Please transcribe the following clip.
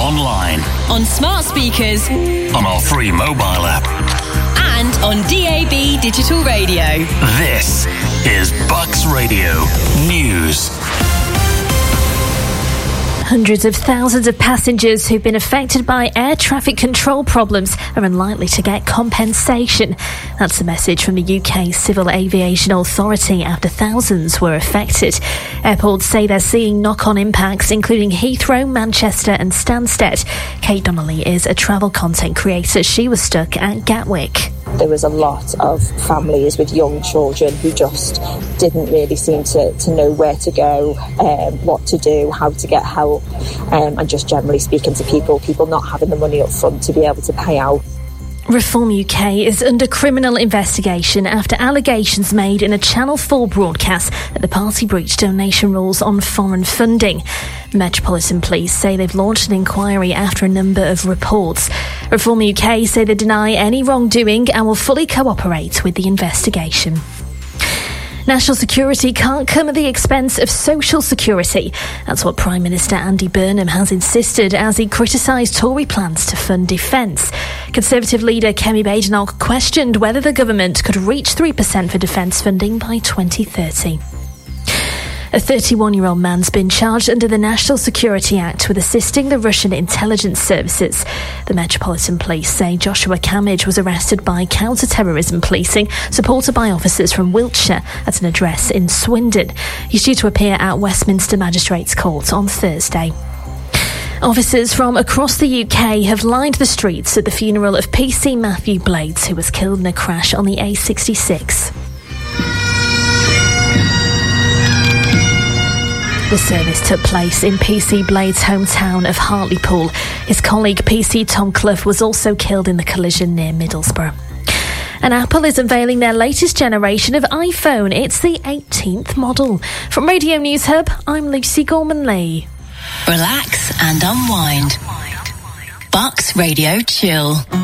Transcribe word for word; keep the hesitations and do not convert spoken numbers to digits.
online, on smart speakers, on our free mobile app, and on D A B digital radio. This is Bucks Radio News. Hundreds of thousands of passengers who've been affected by air traffic control problems are unlikely to get compensation. That's the message from the U K Civil Aviation Authority after thousands were affected. Airports say they're seeing knock-on impacts, including Heathrow, Manchester and Stansted. Kate Donnelly is a travel content creator. She was stuck at Gatwick. There was a lot of families with young children who just didn't really seem to, to know where to go, um, what to do, how to get help, um, and just generally speaking to people, people not having the money up front to be able to pay out. Reform U K is under criminal investigation after allegations made in a Channel four broadcast that the party breached donation rules on foreign funding. Metropolitan Police say they've launched an inquiry after a number of reports. Reform U K say they deny any wrongdoing and will fully cooperate with the investigation. National security can't come at the expense of social security. That's what Prime Minister Andy Burnham has insisted as he criticised Tory plans to fund defence. Conservative leader Kemi Badenoch questioned whether the government could reach three percent for defence funding by twenty thirty. A thirty-one-year-old man's been charged under the National Security Act with assisting the Russian intelligence services. The Metropolitan Police say Joshua Camage was arrested by counter-terrorism policing, supported by officers from Wiltshire at an address in Swindon. He's due to appear at Westminster Magistrates Court on Thursday. Officers from across the U K have lined the streets at the funeral of P C Matthew Blades, who was killed in a crash on the A sixty-six. The service took place in P C Blades' hometown of Hartlepool. His colleague P C Tom Clough was also killed in the collision near Middlesbrough. And Apple is unveiling their latest generation of iPhone. It's the eighteenth model. From Radio News Hub, I'm Lucy Gorman-Lee. Relax and unwind. Bucks Radio Chill.